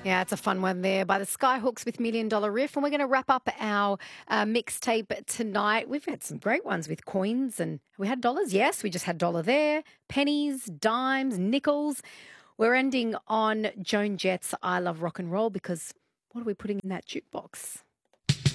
Yeah, it's a fun one there by the Skyhooks with Million Dollar Riff. And we're going to wrap up our mixtape tonight. We've had some great ones with coins and we had dollars. Yes, we just had dollar there, pennies, dimes, nickels. We're ending on Joan Jett's I Love Rock and Roll because what are we putting in that jukebox?